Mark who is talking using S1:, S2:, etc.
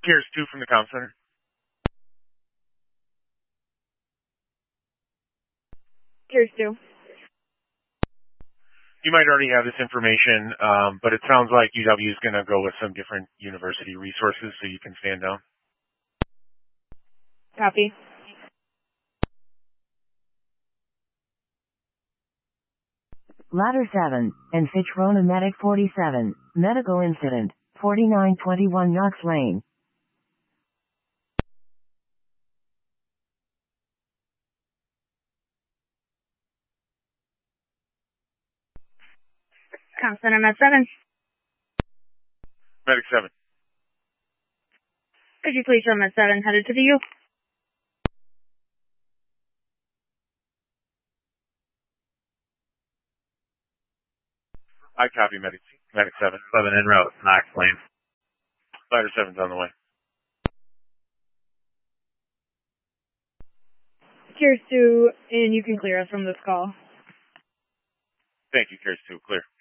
S1: Here's 2 from the comm center.
S2: Here's 2.
S1: You might already have this information, but it sounds like UW is going to go with some different university resources, so you can stand down.
S2: Copy.
S3: Ladder 7, and Fitch Rona Medic 47, medical incident, 4921 Knox Lane.
S2: Comm Center Med 7.
S1: Medic 7.
S2: Could you please show Med 7 headed to the U?
S1: I copy Medic 7.
S4: 7 en route, Knox Lane.
S1: Ladder 7's on the way.
S2: Here's 2, and you can clear us from this call.
S1: Thank you, Here's 2. Clear.